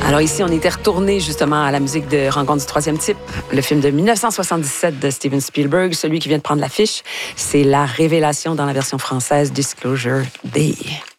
Alors ici, on était retourné justement à la musique de Rencontre du troisième type, le film de 1977 de Steven Spielberg, celui qui vient de prendre l'affiche. C'est la révélation dans la version française Disclosure Day.